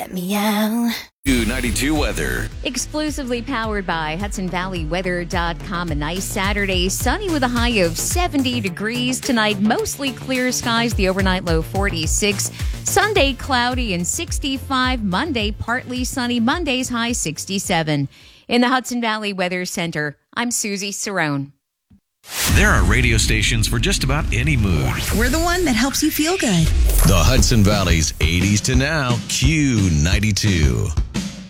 Let me out. Q92 weather. Exclusively powered by HudsonValleyWeather.com. A nice Saturday, sunny with a high of 70 degrees. Tonight, mostly clear skies, the overnight low 46. Sunday, cloudy and 65. Monday, partly sunny. Monday's high 67. In the Hudson Valley Weather Center, I'm Susie Cerrone. There are radio stations for just about any mood. We're the one that helps you feel good. The Hudson Valley's 80s to now, Q92.